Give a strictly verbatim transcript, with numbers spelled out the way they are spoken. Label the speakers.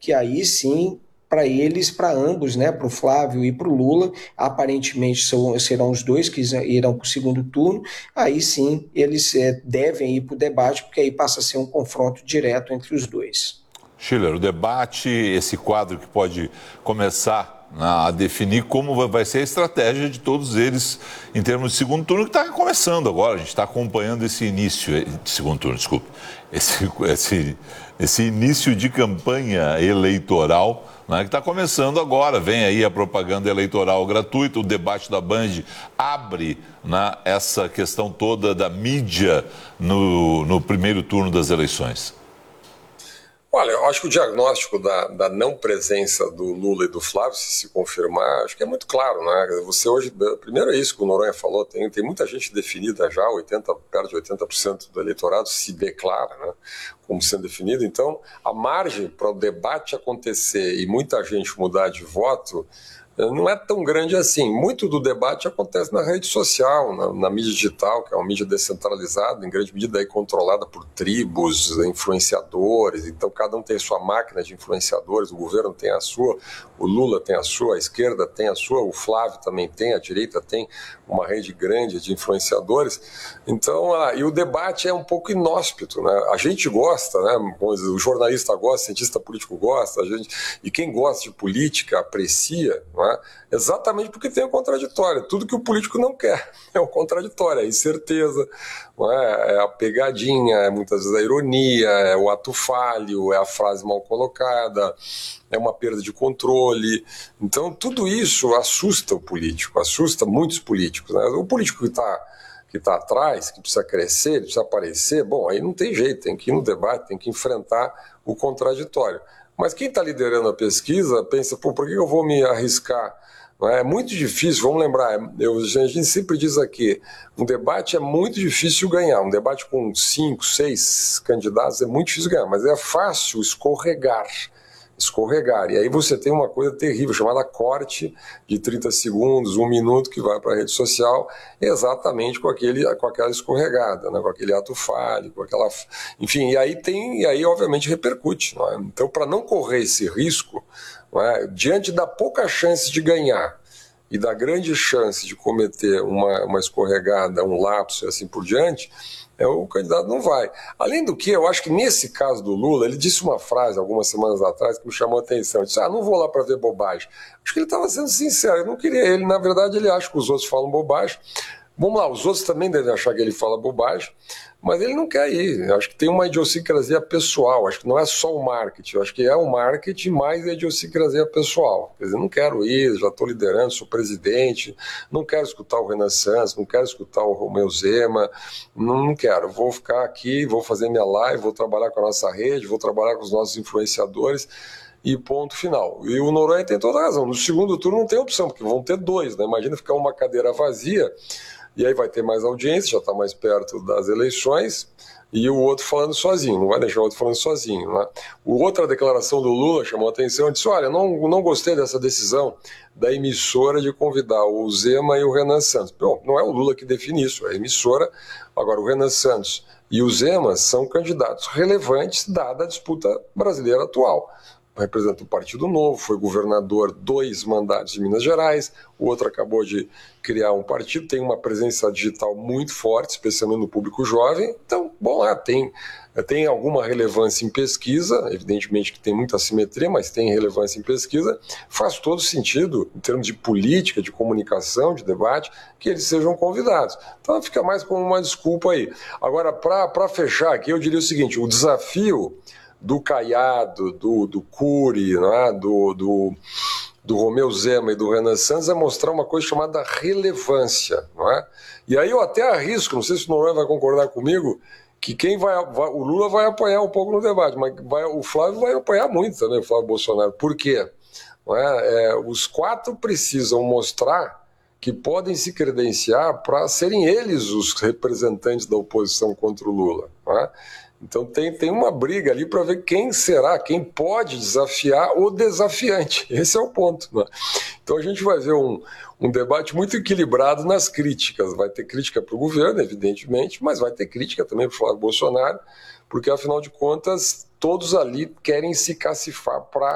Speaker 1: que aí sim, para eles, para ambos, né, para o Flávio e para o Lula, aparentemente são, serão os dois que irão para o segundo turno, aí sim eles é, devem ir para o debate, porque aí passa a ser um confronto direto entre os dois.
Speaker 2: Schiller, o debate, esse quadro que pode começar a definir como vai ser a estratégia de todos eles em termos de segundo turno, que está começando agora. A gente está acompanhando esse início de segundo turno, desculpe, esse, esse, esse início de campanha eleitoral, né, que está começando agora. Vem aí a propaganda eleitoral gratuita, o debate da Band abre, né, essa questão toda da mídia no, no primeiro turno das eleições.
Speaker 3: Olha, eu acho que o diagnóstico da, da não presença do Lula e do Flávio, se se confirmar, acho que é muito claro, né? Você hoje, primeiro é isso que o Noronha falou, tem, tem muita gente definida já, oitenta, perto de oitenta por cento do eleitorado se declara, né, como sendo definido. Então, a margem para o debate acontecer e muita gente mudar de voto não é tão grande assim. Muito do debate acontece na rede social, na, na mídia digital, que é uma mídia descentralizada, em grande medida aí controlada por tribos, influenciadores. Então cada um tem sua máquina de influenciadores, o governo tem a sua, o Lula tem a sua, a esquerda tem a sua, o Flávio também tem, a direita tem uma rede grande de influenciadores. Então, ah, e o debate é um pouco inóspito, né? A gente gosta, né? O jornalista gosta, o cientista político gosta, a gente, e quem gosta de política aprecia, não é? Exatamente porque tem o contraditório. Tudo que o político não quer é o contraditório, é a incerteza, não é? É a pegadinha, é muitas vezes a ironia, é o ato falho, é a frase mal colocada, é uma perda de controle. Então tudo isso assusta o político, assusta muitos políticos, né? O político que está que está atrás, que precisa crescer, ele precisa aparecer, bom, aí não tem jeito, tem que ir no debate, tem que enfrentar o contraditório. Mas quem está liderando a pesquisa pensa, pô, por que eu vou me arriscar? Não é? É muito difícil, vamos lembrar, eu, a gente sempre diz aqui, um debate é muito difícil ganhar, um debate com cinco, seis candidatos é muito difícil ganhar, mas é fácil escorregar. escorregar. E aí você tem uma coisa terrível, chamada corte de trinta segundos, um minuto, que vai para a rede social, exatamente com, aquele, com aquela escorregada, né? Com aquele ato falho, com aquela... Enfim, e aí tem, e aí obviamente repercute. Não é? Então, para não correr esse risco, não é? Diante da pouca chance de ganhar e da grande chance de cometer uma, uma escorregada, um lapso e assim por diante, é, o candidato não vai. Além do que, eu acho que nesse caso do Lula, ele disse uma frase algumas semanas atrás que me chamou a atenção. Ele disse, ah, não vou lá para ver bobagem. Acho que ele estava sendo sincero, eu não queria ele. Na verdade, ele acha que os outros falam bobagem. Vamos lá, os outros também devem achar que ele fala bobagem, mas ele não quer ir. Eu acho que tem uma idiosincrasia pessoal, acho que não é só o marketing, eu acho que é o marketing mais a idiosincrasia pessoal. Quer dizer, não quero ir, já estou liderando, sou presidente, não quero escutar o Renan Santos, não quero escutar o Romeu Zema, não, não quero, vou ficar aqui, vou fazer minha live, vou trabalhar com a nossa rede, vou trabalhar com os nossos influenciadores, e ponto final. E o Noronha tem toda a razão, no segundo turno não tem opção, porque vão ter dois, né? Imagina ficar uma cadeira vazia, e aí vai ter mais audiência, já está mais perto das eleições, e o outro falando sozinho, não vai deixar o outro falando sozinho. Né? O outra declaração do Lula chamou a atenção, disse, olha, não, não gostei dessa decisão da emissora de convidar o Zema e o Renan Santos. Bom, não é o Lula que define isso, é a emissora. Agora, o Renan Santos e o Zema são candidatos relevantes dada a disputa brasileira atual. Representa o Partido Novo, foi governador dois mandatos de Minas Gerais, o outro acabou de criar um partido, tem uma presença digital muito forte, especialmente no público jovem, então, bom, lá tem, tem alguma relevância em pesquisa, evidentemente que tem muita assimetria, mas tem relevância em pesquisa, faz todo sentido, em termos de política, de comunicação, de debate, que eles sejam convidados. Então fica mais como uma desculpa aí. Agora, para fechar aqui, eu diria o seguinte, o desafio do Caiado, do, do Cury, né, do, do, do Romeu Zema e do Renan Santos é mostrar uma coisa chamada relevância. Não é? E aí eu até arrisco, não sei se o Noronha vai concordar comigo, que quem vai, vai o Lula vai apanhar um pouco no debate, mas vai, o Flávio vai apanhar muito também, o Flávio Bolsonaro. Por quê? Não é? É, os quatro precisam mostrar que podem se credenciar para serem eles os representantes da oposição contra o Lula. Não é? Então tem, tem uma briga ali para ver quem será, quem pode desafiar o desafiante. Esse é o ponto. Né? Então a gente vai ver um, um debate muito equilibrado nas críticas. Vai ter crítica para o governo, evidentemente, mas vai ter crítica também para o Flávio Bolsonaro, porque afinal de contas todos ali querem se cacifar para